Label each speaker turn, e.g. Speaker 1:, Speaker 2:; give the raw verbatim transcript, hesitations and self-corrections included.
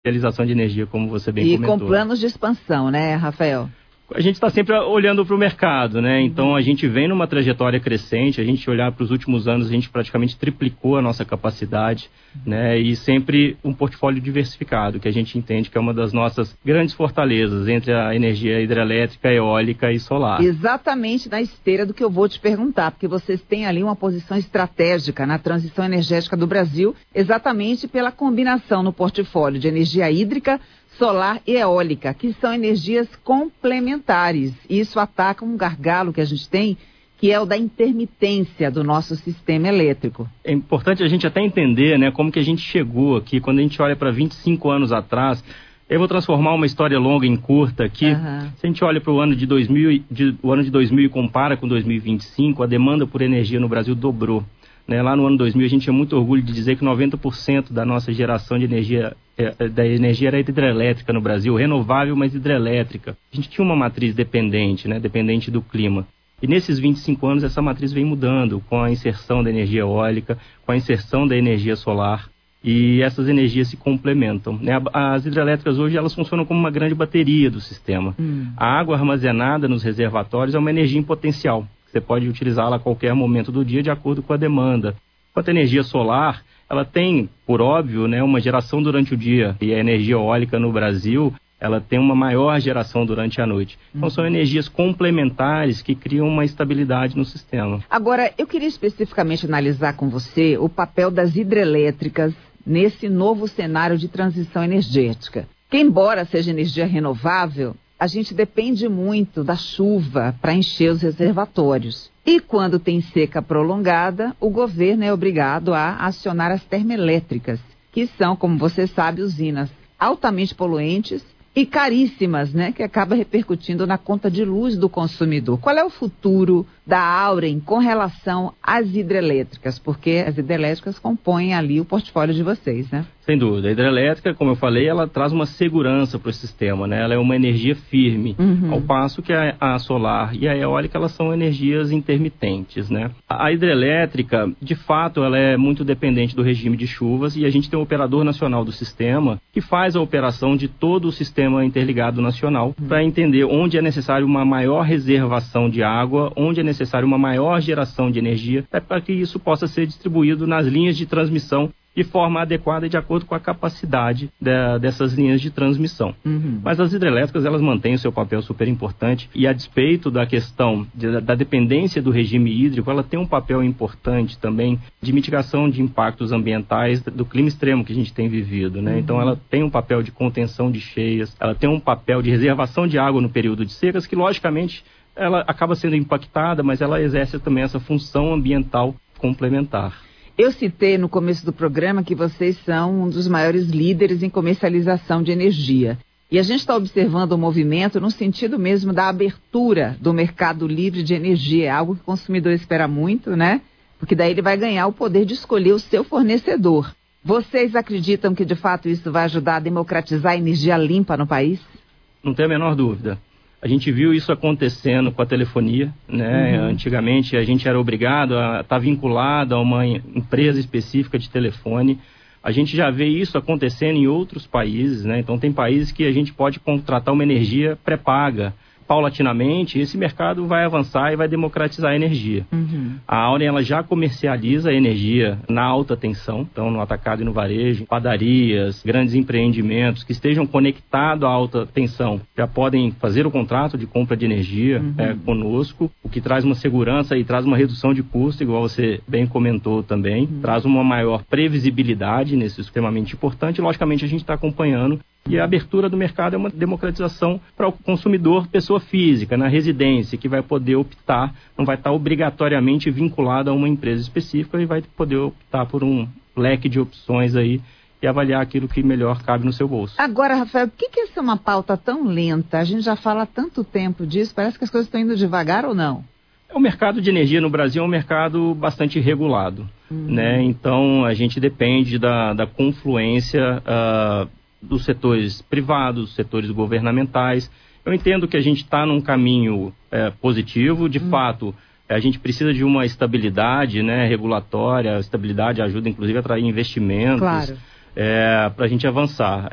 Speaker 1: realização de energia, como você bem
Speaker 2: e
Speaker 1: comentou.
Speaker 2: E com planos de expansão, né, Rafael?
Speaker 1: A gente está sempre olhando para o mercado, né? Então, a gente vem numa trajetória crescente. A gente olhar para os últimos anos, a gente praticamente triplicou a nossa capacidade, né? E sempre um portfólio diversificado, que a gente entende que é uma das nossas grandes fortalezas entre a energia hidrelétrica, eólica e solar.
Speaker 2: Exatamente na esteira do que eu vou te perguntar, porque vocês têm ali uma posição estratégica na transição energética do Brasil, exatamente pela combinação no portfólio de energia hídrica, solar e eólica, que são energias complementares. E isso ataca um gargalo que a gente tem, que é o da intermitência do nosso sistema elétrico.
Speaker 1: É importante a gente até entender, né, como que a gente chegou aqui. Quando a gente olha para vinte e cinco anos atrás, eu vou transformar uma história longa em curta aqui. Uhum. Se a gente olha para o ano de dois mil, de, o ano de dois mil e compara com dois mil e vinte e cinco, a demanda por energia no Brasil dobrou. Né, lá no ano dois mil, a gente tinha muito orgulho de dizer que noventa por cento da nossa geração de energia, é, da energia era hidrelétrica no Brasil, renovável, mas hidrelétrica. A gente tinha uma matriz dependente, né, dependente do clima. E nesses vinte e cinco anos, essa matriz vem mudando com a inserção da energia eólica, com a inserção da energia solar, e essas energias se complementam. Né? As hidrelétricas hoje, elas funcionam como uma grande bateria do sistema. Hum. A água armazenada nos reservatórios é uma energia em potencial. Você pode utilizá-la a qualquer momento do dia de acordo com a demanda. Quanto à energia solar, ela tem, por óbvio, né, uma geração durante o dia. E a energia eólica no Brasil, ela tem uma maior geração durante a noite. Então, são energias complementares que criam uma estabilidade no sistema.
Speaker 2: Agora, eu queria especificamente analisar com você o papel das hidrelétricas nesse novo cenário de transição energética. Que, embora seja energia renovável, a gente depende muito da chuva para encher os reservatórios. E quando tem seca prolongada, o governo é obrigado a acionar as termoelétricas, que são, como você sabe, usinas altamente poluentes e caríssimas, né, que acaba repercutindo na conta de luz do consumidor. Qual é o futuro da Auren com relação às hidrelétricas? Porque as hidrelétricas compõem ali o portfólio de vocês, né?
Speaker 1: Sem dúvida. A hidrelétrica, como eu falei, ela traz uma segurança para o sistema, né? Ela é uma energia firme, uhum. ao passo que a, a solar e a eólica, elas são energias intermitentes, né? A hidrelétrica, de fato, ela é muito dependente do regime de chuvas e a gente tem um operador nacional do sistema que faz a operação de todo o sistema interligado nacional uhum. para entender onde é necessário uma maior reservação de água, onde é necessário uma maior geração de energia, para que isso possa ser distribuído nas linhas de transmissão de forma adequada e de acordo com a capacidade de, dessas linhas de transmissão. Uhum. Mas as hidrelétricas, elas mantêm o seu papel super importante e, a despeito da questão de, da dependência do regime hídrico, ela tem um papel importante também de mitigação de impactos ambientais do clima extremo que a gente tem vivido, né? Uhum. Então, ela tem um papel de contenção de cheias, ela tem um papel de reservação de água no período de secas, que, logicamente, ela acaba sendo impactada, mas ela exerce também essa função ambiental complementar.
Speaker 2: Eu citei no começo do programa que vocês são um dos maiores líderes em comercialização de energia. E a gente está observando o movimento no sentido mesmo da abertura do mercado livre de energia. É algo que o consumidor espera muito, né? Porque daí ele vai ganhar o poder de escolher o seu fornecedor. Vocês acreditam que de fato isso vai ajudar a democratizar a energia limpa no país?
Speaker 1: Não tem a menor dúvida. A gente viu isso acontecendo com a telefonia, né? Uhum. Antigamente a gente era obrigado a estar vinculado a uma empresa específica de telefone. A gente já vê isso acontecendo em outros países, né? Então tem países que a gente pode contratar uma energia pré-paga. Paulatinamente, esse mercado vai avançar e vai democratizar a energia. Uhum. A Auren, ela já comercializa a energia na alta tensão, então no atacado e no varejo, padarias, grandes empreendimentos que estejam conectados à alta tensão já podem fazer o contrato de compra de energia uhum. é, conosco, o que traz uma segurança e traz uma redução de custo, igual você bem comentou também, uhum. traz uma maior previsibilidade nesse extremamente importante. Logicamente, a gente está acompanhando. E a abertura do mercado é uma democratização para o consumidor, pessoa física, na residência, que vai poder optar, não vai estar obrigatoriamente vinculado a uma empresa específica e vai poder optar por um leque de opções aí e avaliar aquilo que melhor cabe no seu bolso.
Speaker 2: Agora, Rafael, por que, que essa é uma pauta tão lenta? A gente já fala há tanto tempo disso, parece que as coisas estão indo devagar ou não?
Speaker 1: O mercado de energia no Brasil é um mercado bastante regulado, uhum. né? Então, a gente depende da, da confluência uh, dos setores privados, dos setores governamentais. Eu entendo que a gente está num caminho é, positivo. De hum. fato, a gente precisa de uma estabilidade, né, regulatória. A estabilidade ajuda, inclusive, a atrair investimentos,
Speaker 2: claro.
Speaker 1: é, para a gente avançar.